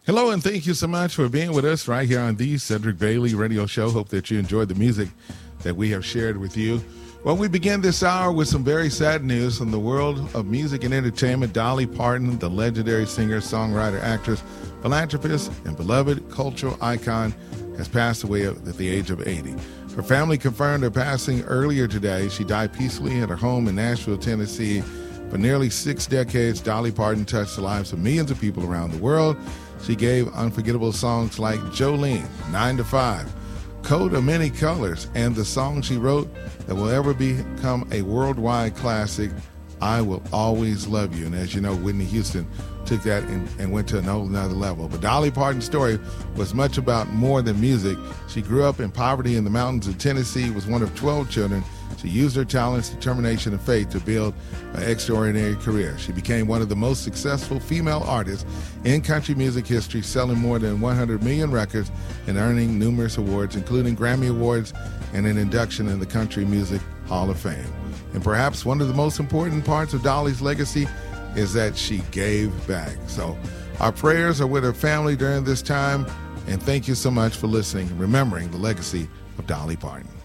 Hello, and thank you so much for being with us right here on the Cedric Bailey Radio Show. Hope that you enjoyed the music that we have shared with you. Well, we begin this hour with some very sad news from the world of music and entertainment. Dolly Parton, the legendary singer, songwriter, actress, philanthropist, and beloved cultural icon, has passed away at the age of 80. Her family confirmed her passing earlier today. She died peacefully at her home in Nashville, Tennessee. For nearly 6 decades, Dolly Parton touched the lives of millions of people around the world. She gave unforgettable songs like Jolene, 9 to 5, Coat of Many Colors, and the song she wrote that will ever become a worldwide classic, I Will Always Love You. And as you know, Whitney Houston took that and went to another level. But Dolly Parton's story was much about more than music. She grew up in poverty in the mountains of Tennessee, was one of 12 children. She used her talents, determination, and faith to build an extraordinary career. She became one of the most successful female artists in country music history, selling more than 100 million records and earning numerous awards, including Grammy Awards and an induction in the Country Music Hall of Fame. And perhaps one of the most important parts of Dolly's legacy is that she gave back. So our prayers are with her family during this time, and thank you so much for listening and remembering the legacy of Dolly Parton.